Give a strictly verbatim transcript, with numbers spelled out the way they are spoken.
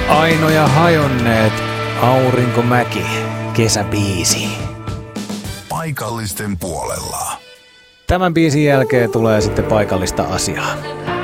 Aino ja hajonneet, Aurinkomäki, kesäbiisi. Paikallisten puolella. Tämän biisin jälkeen tulee sitten paikallista asiaa.